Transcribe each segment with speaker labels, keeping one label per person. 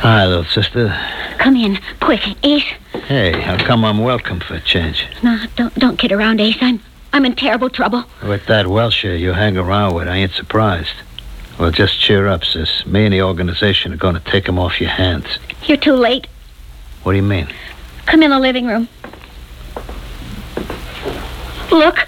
Speaker 1: Hi, little sister.
Speaker 2: Come in, quick, Ace.
Speaker 1: Hey, how come I'm welcome for a change?
Speaker 2: No, don't kid around, Ace. I'm in terrible trouble.
Speaker 1: With that Welsher you hang around with, I ain't surprised. Well, just cheer up, sis. Me and the organization are going to take him off your hands.
Speaker 2: You're too late.
Speaker 1: What do you mean?
Speaker 2: Come in the living room. Look.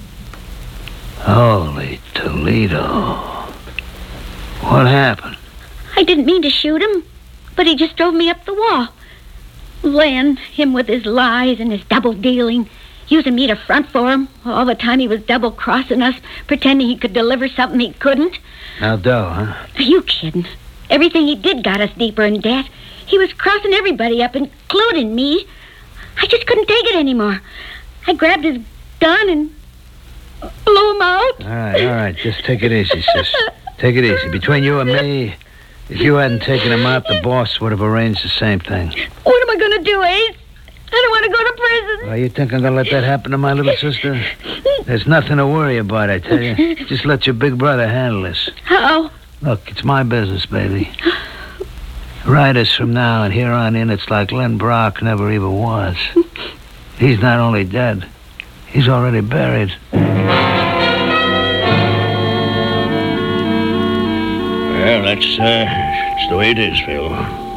Speaker 1: Holy Toledo. What happened?
Speaker 2: I didn't mean to shoot him, but he just drove me up the wall. Len, him with his lies and his double-dealing, using me to front for him. All the time he was double-crossing us, pretending he could deliver something he couldn't.
Speaker 1: Now, dough, huh?
Speaker 2: Are you kidding? Everything he did got us deeper in debt. He was crossing everybody up, including me. I just couldn't take it anymore. I grabbed his gun and blew him out.
Speaker 1: All right. Just take it easy, sis. Take it easy. Between you and me, if you hadn't taken him out, the boss would have arranged the same thing.
Speaker 2: What am I going to do, Ace? I don't want to go to prison.
Speaker 1: Well, you think I'm going to let that happen to my little sister? There's nothing to worry about, I tell you. Just let your big brother handle this.
Speaker 2: How?
Speaker 1: Look, it's my business, baby. Right as from now and here on in, it's like Len Brock never even was. He's not only dead, he's already buried.
Speaker 3: Well, that's the way it is, Phil.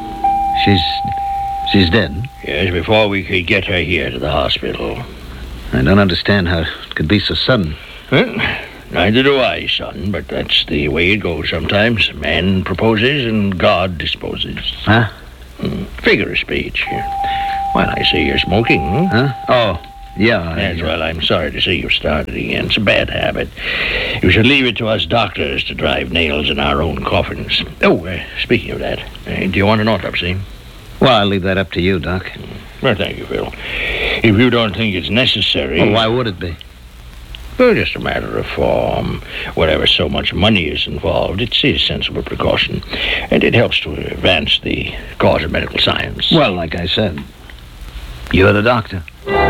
Speaker 1: She's dead?
Speaker 3: Yes, before we could get her here to the hospital.
Speaker 1: I don't understand how it could be so sudden.
Speaker 3: Well, neither do I, son, but that's the way it goes sometimes. Man proposes and God disposes.
Speaker 1: Huh?
Speaker 3: Figure of speech. Well, I see you're smoking.
Speaker 1: Huh? Oh, yeah.
Speaker 3: Yes, well, I'm sorry to see you started again. It's a bad habit. You should leave it to us doctors to drive nails in our own coffins. Oh, speaking of that, do you want an autopsy?
Speaker 1: Well, I'll leave that up to you, Doc.
Speaker 3: Well, thank you, Phil. If you don't think it's necessary...
Speaker 1: Well, why would it be?
Speaker 3: Well, just a matter of form. Whenever so much money is involved, it's a sensible precaution. And it helps to advance the cause of medical science.
Speaker 1: Well, like I said, you're the doctor.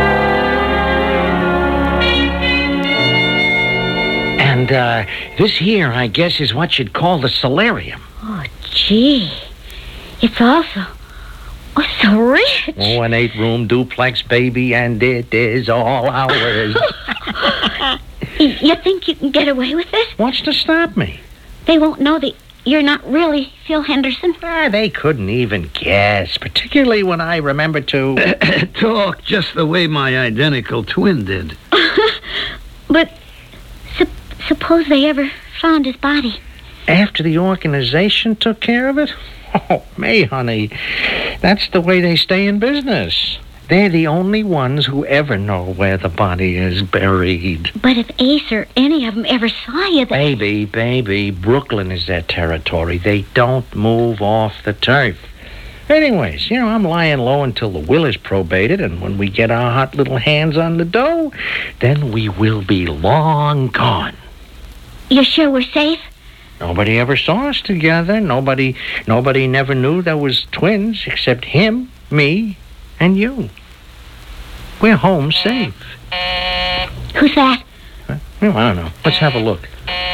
Speaker 4: And, this here, I guess, is what you'd call the solarium.
Speaker 2: Oh, gee. It's also... Oh, so rich.
Speaker 4: Oh, an 8-room duplex, baby, and it is all ours.
Speaker 2: You think you can get away with this?
Speaker 4: What's to stop me?
Speaker 2: They won't know that you're not really Phil Henderson?
Speaker 4: They couldn't even guess, particularly when I remember to...
Speaker 1: Talk just the way my identical twin did.
Speaker 2: But suppose they ever found his body.
Speaker 4: After the organization took care of it? Oh, May, honey, that's the way they stay in business. They're the only ones who ever know where the body is buried.
Speaker 2: But if Ace or any of them ever saw you,
Speaker 4: Baby, Brooklyn is their territory. They don't move off the turf. Anyways, I'm lying low until the will is probated, and when we get our hot little hands on the dough, then we will be long gone.
Speaker 2: You're sure we're safe?
Speaker 4: Nobody ever saw us together. Nobody never knew there was twins except him, me, and you. We're home safe.
Speaker 2: Who's that?
Speaker 4: Well, I don't know. Let's have a look.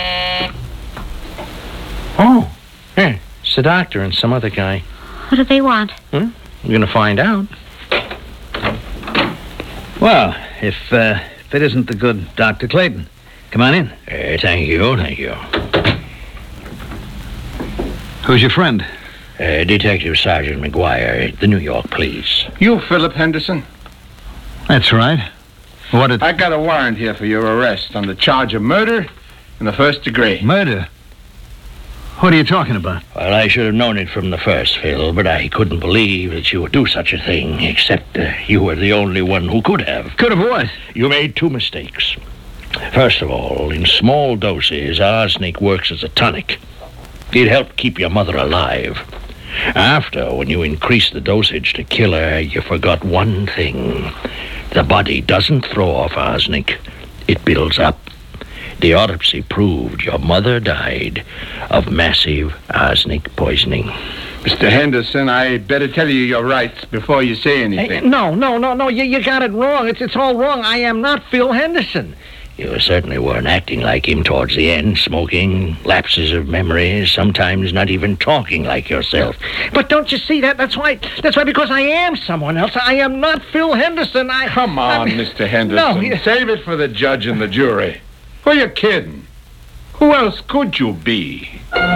Speaker 4: Oh, yeah, it's the doctor and some other guy.
Speaker 2: What do they want?
Speaker 4: We're going to find out.
Speaker 1: Well, if it isn't the good Dr. Clayton. Come on in.
Speaker 3: Thank you.
Speaker 1: Who's your friend?
Speaker 3: Detective Sergeant McGuire, the New York Police.
Speaker 5: You, Philip Henderson?
Speaker 1: That's right.
Speaker 5: I got a warrant here for your arrest on the charge of murder in the first degree.
Speaker 1: Murder? What are you talking about?
Speaker 3: Well, I should have known it from the first, Phil, but I couldn't believe that you would do such a thing, except you were the only one who could have.
Speaker 1: Could have what?
Speaker 3: You made 2 mistakes. First of all, in small doses, arsenic works as a tonic. It helped keep your mother alive. After, when you increased the dosage to kill her, you forgot one thing. The body doesn't throw off arsenic. It builds up. The autopsy proved your mother died of massive arsenic poisoning.
Speaker 5: Mr. Henderson, I better tell you your rights before you say anything.
Speaker 4: No. You got it wrong. It's all wrong. I am not Phil Henderson.
Speaker 3: You certainly weren't acting like him towards the end, smoking, lapses of memory, sometimes not even talking like yourself.
Speaker 4: But don't you see that? That's why, because I am someone else. I am not Phil Henderson.
Speaker 5: Come on, Mr. Henderson.
Speaker 4: No,
Speaker 5: Save it for the judge and the jury. Who are you kidding? Who else could you be?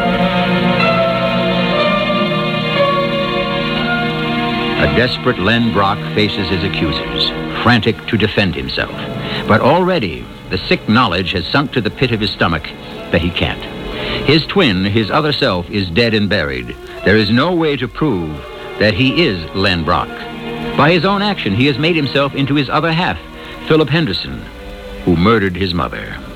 Speaker 6: A desperate Len Brock faces his accusers, frantic to defend himself. But already, the sick knowledge has sunk to the pit of his stomach that he can't. His twin, his other self, is dead and buried. There is no way to prove that he is Len Brock. By his own action, he has made himself into his other half, Philip Henderson, who murdered his mother.